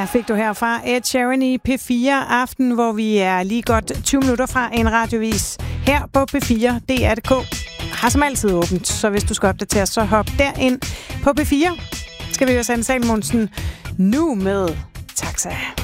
Taxa fik du her fra Ed Sheeran i P4 Aften, hvor vi er lige godt 20 minutter fra en radiovis her på P4. DR.dk har som altid åbent, så hvis du skal opdatere, så hop derind på P4. Skal vi jo sende Salmonsen nu med Taxa.